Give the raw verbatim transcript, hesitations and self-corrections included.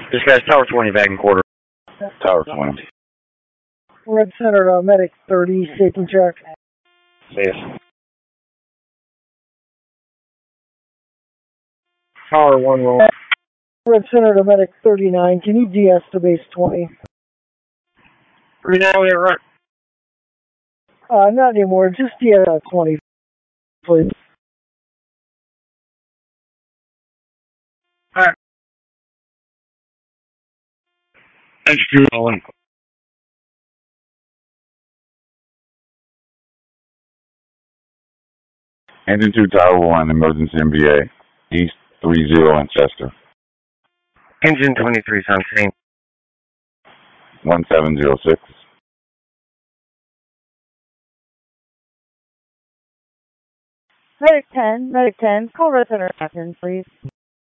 This guy's Tower twenty back in quarter. Tower twenty. Red Center, uh, medic thirty, safety check. Yes. Tower one roll. Red Center to medic thirty-nine, can you D S to base twenty? thirty-nine, we have run. Uh, not anymore, just D S twenty, please. Alright. Thanks, Drew. Owen. Engine two, Tower one, emergency M V A. East three zero in Chester. Engine twenty-three, on scene. one seven zero six. Medic ten, Medic ten, call Red Center Captain, please.